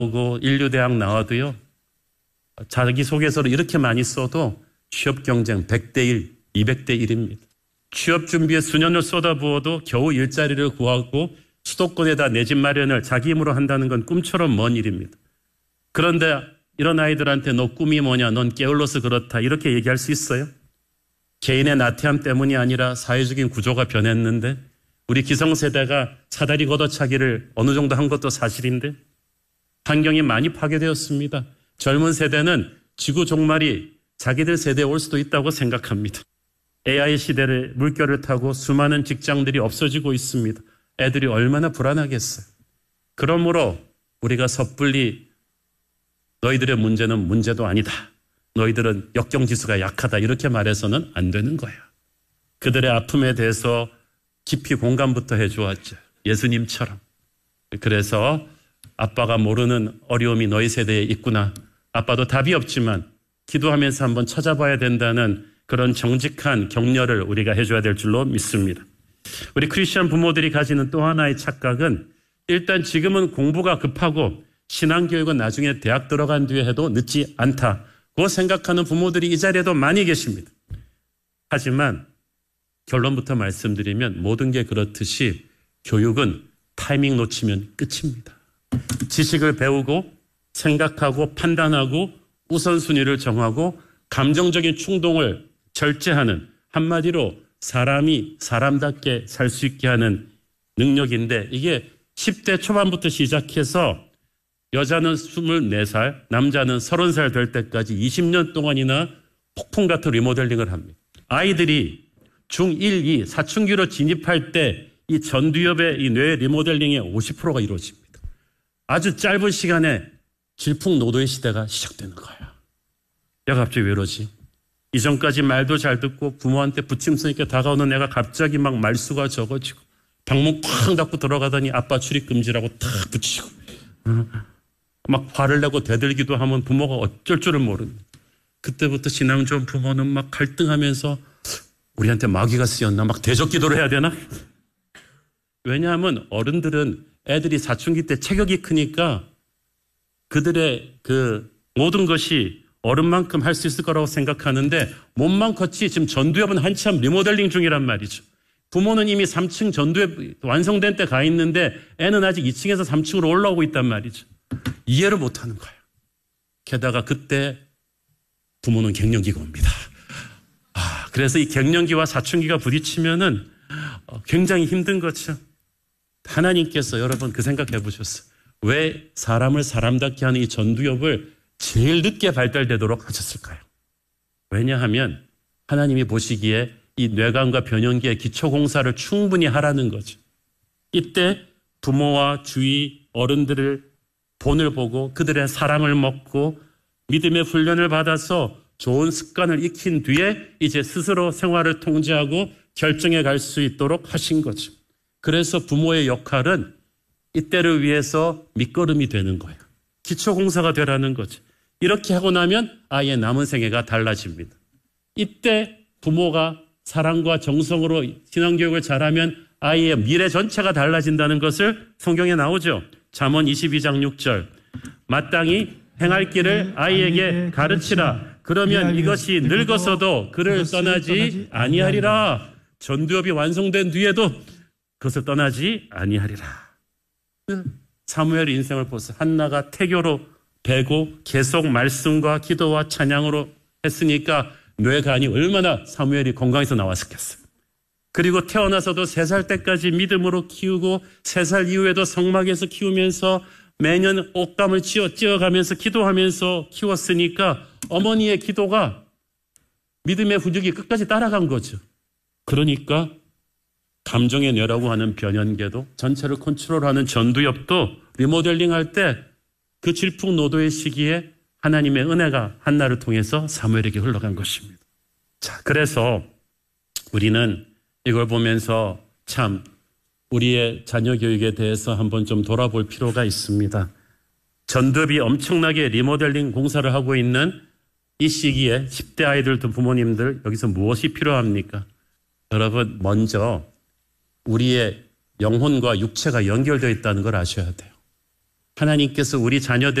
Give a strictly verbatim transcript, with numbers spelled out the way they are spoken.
오고 인류대학 나와도요, 자기소개서로 이렇게 많이 써도 취업 경쟁 백 대 일, 이백 대 일입니다. 취업 준비에 수년을 쏟아부어도 겨우 일자리를 구하고 수도권에다 내 집 마련을 자기 힘으로 한다는 건 꿈처럼 먼 일입니다. 그런데 이런 아이들한테 너 꿈이 뭐냐, 넌 게을러서 그렇다, 이렇게 얘기할 수 있어요? 개인의 나태함 때문이 아니라 사회적인 구조가 변했는데, 우리 기성세대가 사다리 걷어차기를 어느 정도 한 것도 사실인데, 환경이 많이 파괴되었습니다. 젊은 세대는 지구 종말이 자기들 세대에 올 수도 있다고 생각합니다. 에이아이 시대를 물결을 타고 수많은 직장들이 없어지고 있습니다. 애들이 얼마나 불안하겠어요. 그러므로 우리가 섣불리 너희들의 문제는 문제도 아니다, 너희들은 역경지수가 약하다, 이렇게 말해서는 안 되는 거야. 그들의 아픔에 대해서 깊이 공감부터 해주었죠. 예수님처럼. 그래서 아빠가 모르는 어려움이 너희 세대에 있구나, 아빠도 답이 없지만 기도하면서 한번 찾아봐야 된다는 그런 정직한 격려를 우리가 해줘야 될 줄로 믿습니다. 우리 크리스천 부모들이 가지는 또 하나의 착각은, 일단 지금은 공부가 급하고 신앙교육은 나중에 대학 들어간 뒤에 해도 늦지 않다고 생각하는 부모들이 이 자리에도 많이 계십니다. 하지만 결론부터 말씀드리면 모든 게 그렇듯이 교육은 타이밍 놓치면 끝입니다. 지식을 배우고 생각하고 판단하고 우선순위를 정하고 감정적인 충동을 절제하는, 한마디로 사람이 사람답게 살 수 있게 하는 능력인데, 이게 십 대 초반부터 시작해서 여자는 스물네 살, 남자는 서른 살 될 때까지 이십 년 동안이나 폭풍 같은 리모델링을 합니다. 아이들이 중일, 이, 사춘기로 진입할 때 이 전두엽의 이 뇌 리모델링의 오십 퍼센트가 이루어집니다. 아주 짧은 시간에 질풍노도의 시대가 시작되는 거야. 내가 갑자기 왜 이러지? 이전까지 말도 잘 듣고 부모한테 부침성 있게 다가오는 내가 갑자기 막 말수가 적어지고 방문 쾅 닫고 들어가더니 아빠 출입금지라고 탁 붙이고 막 화를 내고 대들기도 하면 부모가 어쩔 줄을 모릅니다. 그때부터 신앙 좋은 부모는 막 갈등하면서 우리한테 마귀가 쓰였나, 막 대적기도를 해야 되나? 왜냐하면 어른들은 애들이 사춘기 때 체격이 크니까 그들의 그 모든 것이 어른만큼 할 수 있을 거라고 생각하는데, 몸만 컸지 지금 전두엽은 한참 리모델링 중이란 말이죠. 부모는 이미 삼 층 전두엽 완성된 때 가 있는데 애는 아직 이 층에서 삼 층으로 올라오고 있단 말이죠. 이해를 못하는 거예요. 게다가 그때 부모는 갱년기가 옵니다. 아, 그래서 이 갱년기와 사춘기가 부딪히면은 굉장히 힘든 거죠. 하나님께서 여러분 그 생각해 보셨어요? 왜 사람을 사람답게 하는 이 전두엽을 제일 늦게 발달되도록 하셨을까요? 왜냐하면 하나님이 보시기에 이 뇌관과 변형기의 기초공사를 충분히 하라는 거죠. 이때 부모와 주위 어른들을 본을 보고 그들의 사랑을 먹고 믿음의 훈련을 받아서 좋은 습관을 익힌 뒤에 이제 스스로 생활을 통제하고 결정해 갈 수 있도록 하신 거죠. 그래서 부모의 역할은 이때를 위해서 밑거름이 되는 거예요. 기초공사가 되라는 거죠. 이렇게 하고 나면 아이의 남은 생애가 달라집니다. 이때 부모가 사랑과 정성으로 신앙교육을 잘하면 아이의 미래 전체가 달라진다는 것을 성경에 나오죠. 잠언 이십이 장 육 절. 마땅히 행할 길을 아이에게 가르치라. 그러면 이것이 늙어서도 그를 떠나지 아니하리라. 전두엽이 완성된 뒤에도 그것을 떠나지 아니하리라. 사무엘의 인생을 보세요. 한나가 태교로 배고 계속 말씀과 기도와 찬양으로 했으니까 뇌간이 얼마나 사무엘이 건강해서 나왔었겠어요. 그리고 태어나서도 세 살 때까지 믿음으로 키우고 세 살 이후에도 성막에서 키우면서 매년 옷감을 찌어 찌어가면서 기도하면서 키웠으니까 어머니의 기도가 믿음의 훈육이 끝까지 따라간 거죠. 그러니까 감정의 뇌라고 하는 변연계도, 전체를 컨트롤하는 전두엽도 리모델링할 때 그 질풍노도의 시기에 하나님의 은혜가 한나를 통해서 사무엘에게 흘러간 것입니다. 자, 그래서 우리는 이걸 보면서 참 우리의 자녀 교육에 대해서 한번 좀 돌아볼 필요가 있습니다. 전두엽이 엄청나게 리모델링 공사를 하고 있는 이 시기에 십 대 아이들도 부모님들 여기서 무엇이 필요합니까? 여러분, 먼저 우리의 영혼과 육체가 연결되어 있다는 걸 아셔야 돼요. 하나님께서 우리 자녀들